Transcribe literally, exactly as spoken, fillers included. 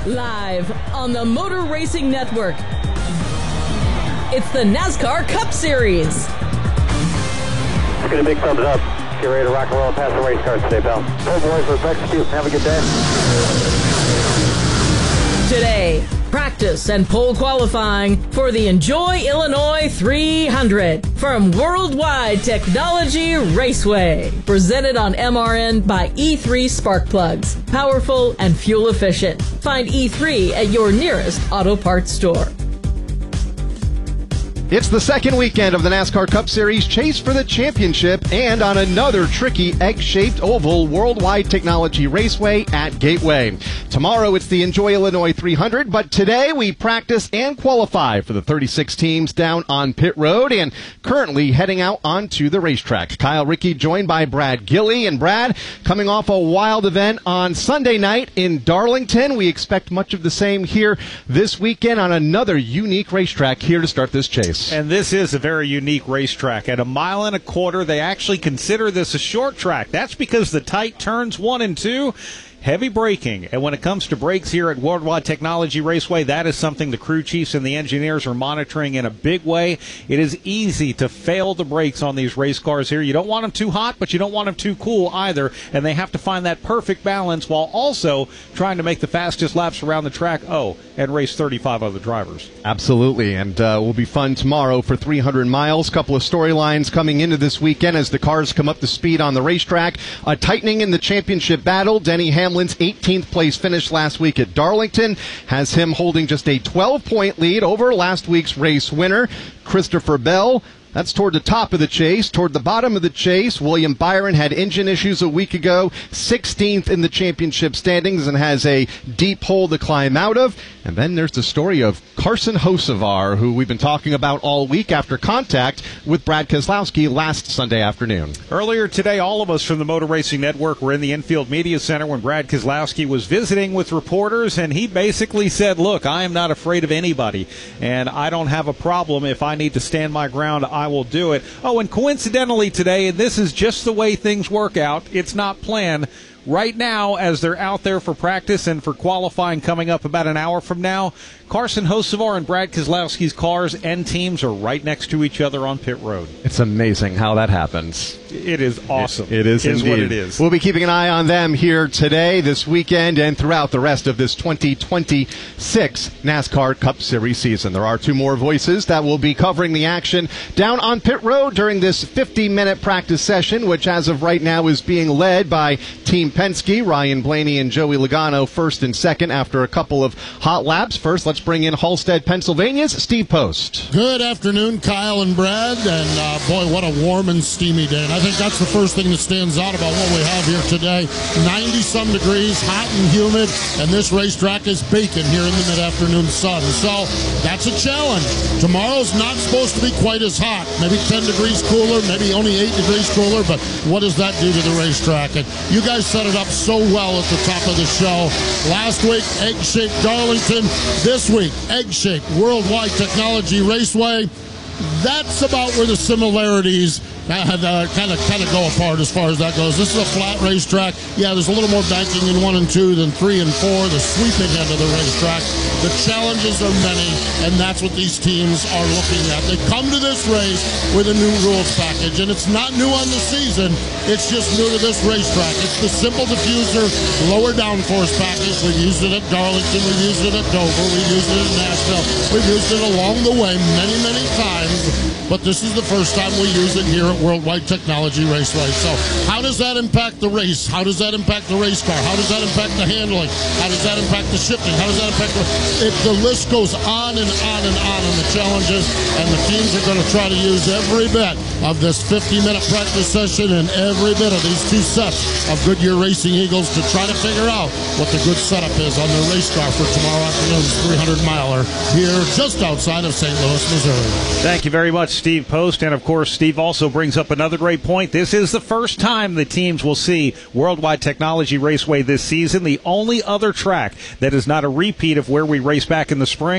Live on the Motor Racing Network, it's the NASCAR Cup Series. Let's get a big thumbs up. Get ready to rock and roll and pass the race cars today, pal. Hey, boys, let's execute. Have a good day. Today, practice and pole qualifying for the Enjoy Illinois three hundred from Worldwide Technology Raceway. Presented on M R N by E three Spark Plugs. Powerful and fuel efficient. Find E three at your nearest auto parts store. It's the second weekend of the NASCAR Cup Series Chase for the Championship, and on another tricky egg-shaped oval, Worldwide Technology Raceway at Gateway. Tomorrow it's the Enjoy Illinois three hundred, but today we practice and qualify for the thirty-six teams down on pit road and currently heading out onto the racetrack. Kyle Rickey joined by Brad Gilly, and Brad, coming off a wild event on Sunday night in Darlington, we expect much of the same here this weekend on another unique racetrack here to start this chase. And this is a very unique racetrack. At a mile and a quarter, they actually consider this a short track. That's because the tight turns one and two, heavy braking. And when it comes to brakes here at Worldwide Technology Raceway, that is something the crew chiefs and the engineers are monitoring in a big way. It is easy to fail the brakes on these race cars here. You don't want them too hot, but you don't want them too cool either. And they have to find that perfect balance while also trying to make the fastest laps around the track. Oh, and race thirty-five other drivers. Absolutely, and uh, will be fun tomorrow for three hundred miles. Couple of storylines coming into this weekend as the cars come up to speed on the racetrack. A tightening in the championship battle. Denny Hamlin's eighteenth place finish last week at Darlington has him holding just a twelve-point lead over last week's race winner, Christopher Bell. That's toward the top of the chase. Toward the bottom of the chase, William Byron had engine issues a week ago, sixteenth in the championship standings and has a deep hole to climb out of. And then there's the story of Carson Hocevar, who we've been talking about all week after contact with Brad Keselowski last Sunday afternoon. Earlier today, all of us from the Motor Racing Network were in the Infield Media Center when Brad Keselowski was visiting with reporters, and he basically said, look, I am not afraid of anybody, and I don't have a problem. If I need to stand my ground, I will do it. Oh, and coincidentally today, and this is just the way things work out, it's not planned. Right now, as they're out there for practice and for qualifying coming up about an hour from now, Carson Hocevar and Brad Keselowski's cars and teams are right next to each other on pit road. It's amazing how that happens. It is awesome. It, it is, it is indeed. what it is. We'll be keeping an eye on them here today, this weekend, and throughout the rest of this twenty twenty-six NASCAR Cup Series season. There are two more voices that will be covering the action down on pit road during this fifty-minute practice session, which as of right now is being led by Team Penske. Ryan Blaney and Joey Logano first and second after a couple of hot laps. First, let's bring in Halstead, Pennsylvania's Steve Post. Good afternoon, Kyle and Brad. And uh, boy, what a warm and steamy day. And I think that's the first thing that stands out about what we have here today. ninety-some degrees, hot and humid, and this racetrack is baking here in the mid-afternoon sun. So that's a challenge. Tomorrow's not supposed to be quite as hot. Maybe ten degrees cooler, maybe only eight degrees cooler, but what does that do to the racetrack? And you guys set it up so well at the top of the show. Last week, egg-shaped Darlington. This week, egg-shaped Worldwide Technology Raceway. That's about where the similarities kind of kind of kind of go apart as far as that goes. This is a flat racetrack. Yeah, there's a little more banking in one and two than three and four, the sweeping end of the racetrack. The challenges are many, and that's what these teams are looking at. They come to this race with a new rules package, and it's not new on the season. It's just new to this racetrack. It's the simple diffuser, lower downforce package. We've used it at Darlington. We've used it at Dover. We've used it at Nashville. We've used it along the way many, many times, but this is the first time we use it here at Worldwide Technology Raceway. So how does that impact the race? How does that impact the race car? How does that impact the handling? How does that impact the shifting? How does that impact the... It, the list goes on and on and on in the challenges, and the teams are going to try to use every bit of this fifty-minute practice session and every bit of these two sets of Goodyear Racing Eagles to try to figure out what the good setup is on their race car for tomorrow afternoon's three hundred miler here just outside of Saint Louis, Missouri. Thank you very much, Steve Post. And, of course, Steve also brings up another great point. This is the first time the teams will see Worldwide Technology Raceway this season, the only other track that is not a repeat of where we raced back in the spring.